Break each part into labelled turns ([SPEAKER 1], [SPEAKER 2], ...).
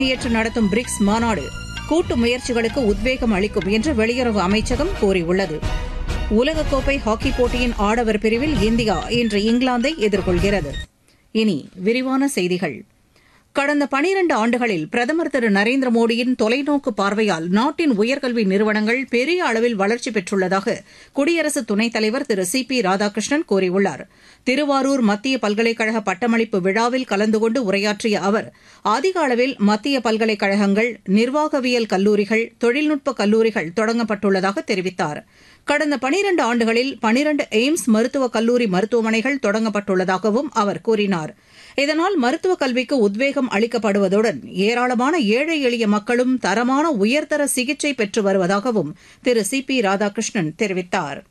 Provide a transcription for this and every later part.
[SPEAKER 1] ஏற்று நடத்தும் பிரிக்ஸ் மாநாடு கூட்டு முயற்சிகளுக்கு உத்வேகம் அளிக்கும் என்று வெளியுறவு அமைச்சகம் கூறியுள்ளது. உலகக்கோப்பை ஹாக்கிப் போட்டியின் ஆடவர் பிரிவில் இந்தியா இன்று இங்கிலாந்தை எதிர்கொள்கிறது. இனி விரிவான செய்திகள். கடந்த 12 ஆண்டுகளில் பிரதமர் திரு நரேந்திர மோடியின் தொலைநோக்கு பார்வையால் நாட்டின் உயர்கல்வி நிறுவனங்கள் பெரிய அளவில் வளர்ச்சி பெற்றுள்ளதாக குடியரசு துணைத் தலைவர் திரு சி பி ராதாகிருஷ்ணன் கூறியுள்ளார். திருவாரூர் மத்திய பல்கலைக்கழக பட்டமளிப்பு விழாவில் கலந்து கொண்டு உரையாற்றிய அவர் அதிக அளவில் மத்திய பல்கலைக்கழகங்கள், நிர்வாகவியல் கல்லூரிகள், தொழில்நுட்ப கல்லூரிகள் தொடங்கப்பட்டுள்ளதாக தெரிவித்தார். கடந்த 12 ஆண்டுகளில் 12 எய்ம்ஸ் மருத்துவக் கல்லூரி மருத்துவமனைகள் தொடங்கப்பட்டுள்ளதாகவும் அவர் கூறினார். இதனால் மருத்துவக் கல்விக்கு உத்வேகம் அளிக்கப்படுவதுடன் ஏராளமான ஏழை எளிய மக்களும் தரமான உயர்தர சிகிச்சை பெற்று வருவதாகவும் திரு சி பி ராதாகிருஷ்ணன் தெரிவித்தார்.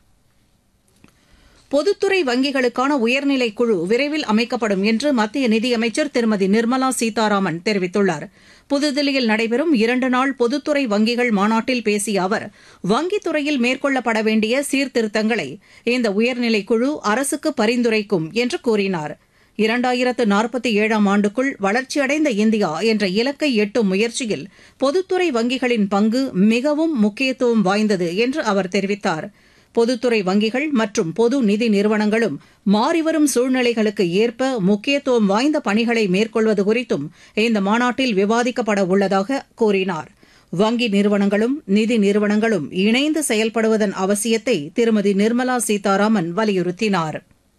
[SPEAKER 1] பொதுத்துறை வங்கிகளுக்கான உயர்நிலைக் குழு விரைவில் அமைக்கப்படும் என்று மத்திய நிதியமைச்சர் திருமதி நிர்மலா சீதாராமன் தெரிவித்துள்ளார். புதுதில்லியில் நடைபெறும் 2 நாள் பொதுத்துறை வங்கிகள் மாநாட்டில் பேசிய அவர் வங்கித் துறையில் மேற்கொள்ளப்பட வேண்டிய சீர்திருத்தங்களை இந்த உயர்நிலைக் குழு அரசுக்கு பரிந்துரைக்கும் என்று கூறினார். 2047ஆம் ஆண்டுக்குள் வளர்ச்சியடைந்த இந்தியா என்ற இலக்கை எட்டும் முயற்சியில் பொதுத்துறை வங்கிகளின் பங்கு மிகவும் முக்கியத்துவம் வாய்ந்தது என்று அவர் தெரிவித்தார். பொதுத்துறை வங்கிகள் மற்றும் பொது நிதி நிறுவனங்களும் மாறிவரும் சூழ்நிலைகளுக்கு ஏற்ப முக்கியத்துவம் வாய்ந்த பணிகளை மேற்கொள்வது குறித்தும் இந்த மாநாட்டில் விவாதிக்கப்பட உள்ளதாக கூறினார். வங்கி நிறுவனங்களும் நிதி நிறுவனங்களும் இணைந்து செயல்படுவதன் அவசியத்தை திருமதி நிர்மலா சீதாராமன் வலியுறுத்தினார்.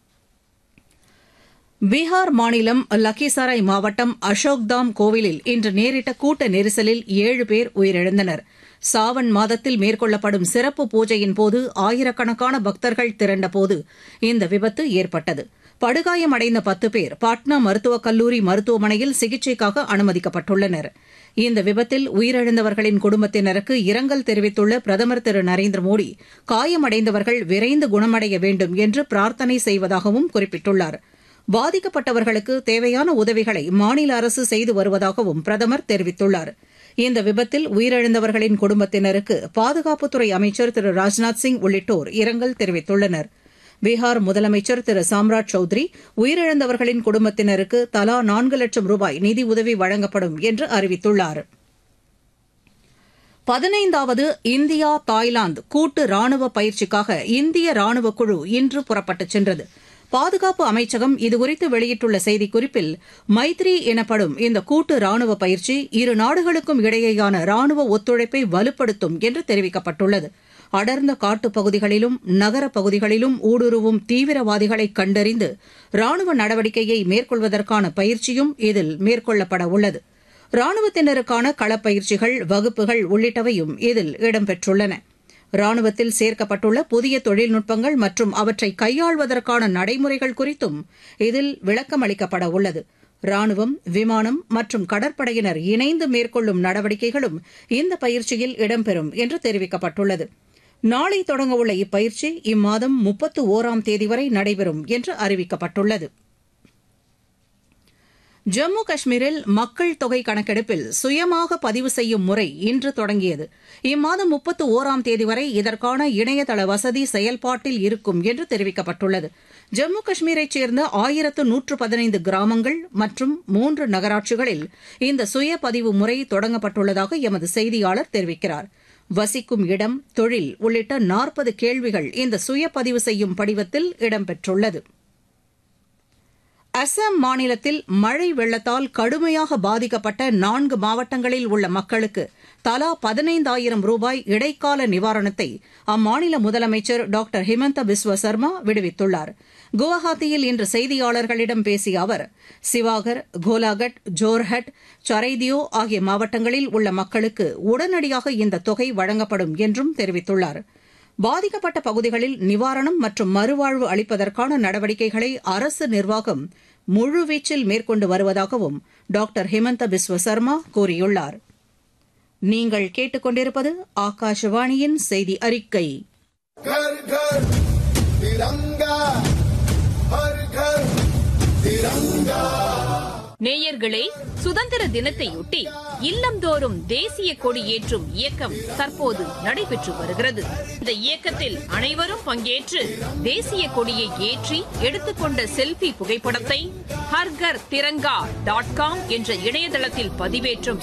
[SPEAKER 1] பீகார் மாநிலம் லக்கிசராய் மாவட்டம் அசோக்தாம் கோவிலில் இன்று நேரிட்ட கூட்ட நெரிசலில் 7 பேர் உயிரிழந்தனர். சாவன் மாதத்தில் மேற்கொள்ளப்படும் சிறப்பு பூஜையின் போது ஆயிரக்கணக்கான பக்தர்கள் திரண்டபோது இந்த விபத்து ஏற்பட்டது. படுகாயமடைந்த 10 பேர் பாட்னா மருத்துவக் கல்லூரி மருத்துவமனையில் சிகிச்சைக்காக அனுமதிக்கப்பட்டுள்ளனர். இந்த விபத்தில் உயிரிழந்தவர்களின் குடும்பத்தினருக்கு இரங்கல் தெரிவித்துள்ள பிரதமர் திரு நரேந்திர மோடி காயமடைந்தவர்கள் விரைந்து குணமடைய வேண்டும் என்று பிரார்த்தனை செய்வதாகவும் குறிப்பிட்டுள்ளார். பாதிக்கப்பட்டவர்களுக்கு தேவையான உதவிகளை மாநில அரசு செய்து வருவதாகவும் பிரதமர் தெரிவித்துள்ளார். இந்த விபத்தில் உயிரிழந்தவர்களின் குடும்பத்தினருக்கு பாதுகாப்புத்துறை அமைச்சர் திரு ராஜ்நாத் சிங் உள்ளிட்டோர் இரங்கல் தெரிவித்துள்ளனர். பீகார் முதலமைச்சர் திரு சாம்ராஜ் சௌத்ரி உயிரிழந்தவர்களின் குடும்பத்தினருக்கு தலா 4 லட்சம் ரூபாய் நிதி உதவி வழங்கப்படும் என்று அறிவித்துள்ளார். 15வது இந்தியா தாய்லாந்து கூட்டு ராணுவ பயிற்சிக்காக இந்திய ராணுவக் குழு இன்று புறப்பட்டுச் சென்றது. பாதுகாப்பு அமைச்சகம் இதுகுறித்து வெளியிட்டுள்ள செய்திக்குறிப்பில் மைத்ரி எனப்படும் இந்த கூட்டு ராணுவ பயிற்சி இரு நாடுகளுக்கும் இடையேயான ராணுவ ஒத்துழைப்பை வலுப்படுத்தும் என்று தெரிவிக்கப்பட்டுள்ளது. அடர்ந்த காட்டுப் பகுதிகளிலும் நகரப் பகுதிகளிலும் ஊடுருவும் தீவிரவாதிகளை கண்டறிந்து ராணுவ நடவடிக்கையை மேற்கொள்வதற்கான பயிற்சியும் இதில் மேற்கொள்ளப்பட உள்ளது. ராணுவத்தினருக்கான களப்பயிற்சிகள், வகுப்புகள் உள்ளிட்டவையும் இதில் இடம்பெற்றுள்ளன. ராணுவத்தில் சேர்க்கப்பட்டுள்ள புதிய தொழில்நுட்பங்கள் மற்றும் அவற்றை கையாள்வதற்கான நடைமுறைகள் குறித்தும் இதில் விளக்கமளிக்கப்பட உள்ளது. ராணுவம், விமானம் மற்றும் கடற்படையினர் இணைந்து மேற்கொள்ளும் நடவடிக்கைகளும் இந்த பயிற்சியில் இடம்பெறும் என்று தெரிவிக்கப்பட்டுள்ளது. நாளை தொடங்கவுள்ள இப்பயிற்சி இம்மாதம் 31ஆம் தேதி வரை நடைபெறும் என்று அறிவிக்கப்பட்டுள்ளது. ஜம்மு காஷ்மீரில் மக்கள் தொகை கணக்கெடுப்பில் சுயமாக பதிவு செய்யும் முறை இன்று தொடங்கியது. இம்மாதம் 31ஆம் தேதி வரை இதற்கான இணையதள வசதி செயல்பாட்டில் இருக்கும் என்று தெரிவிக்கப்பட்டுள்ளது. ஜம்மு காஷ்மீரைச் சேர்ந்த 1115 கிராமங்கள் மற்றும் 3 நகராட்சிகளில் இந்த சுய பதிவு முறை தொடங்கப்பட்டுள்ளதாக எமது செய்தியாளர் தெரிவிக்கிறார். வசிக்கும் இடம், தொழில் உள்ளிட்ட 40 கேள்விகள் இந்த சுய பதிவு செய்யும் படிவத்தில் இடம்பெற்றுள்ளது. அசாம் மாநிலத்தில் மழை வெள்ளத்தால் கடுமையாக பாதிக்கப்பட்ட 4 மாவட்டங்களில் உள்ள மக்களுக்கு தலா 15,000 ரூபாய் இடைக்கால நிவாரணத்தை அம்மாநில முதலமைச்சர் டாக்டர் ஹிமந்த பிஸ்வ சர்மா விடுவித்துள்ளார். குவஹாத்தியில் இன்று செய்தியாளர்களிடம் பேசிய அவர் சிவாகர், கோலாகட், ஜோர்ஹட், சரைதியோ ஆகிய மாவட்டங்களில் உள்ள மக்களுக்கு உடனடியாக இந்த தொகை வழங்கப்படும் என்றும் தெரிவித்துள்ளார். பாதிக்கப்பட்ட பகுதிகளில் நிவாரணம் மற்றும் மறுவாழ்வு அளிப்பதற்கான நடவடிக்கைகளை அரசு நிர்வாகம் முழுவீச்சில் மேற்கொண்டு வருவதாகவும் டாக்டர் ஹிமந்த பிஸ்வ சர்மா கூறியுள்ளார். நீங்கள் கேட்டுக்கொண்டிருப்பது ஆகாஷவாணியின் செய்தி அறிக்கை.
[SPEAKER 2] நேயர்களே, சுதந்திர தினத்தையொட்டி இல்லந்தோறும் தேசிய கொடி ஏற்றும் இயக்கம் தற்போது நடைபெற்று வருகிறது. இந்த இயக்கத்தில் அனைவரும் பங்கேற்று தேசிய கொடியை ஏற்றி எடுத்துக்கொண்ட செல்ஃபி புகைப்படத்தை ஹர்கர் திரங்கா .com என்ற இணையதளத்தில் பதிவேற்றம்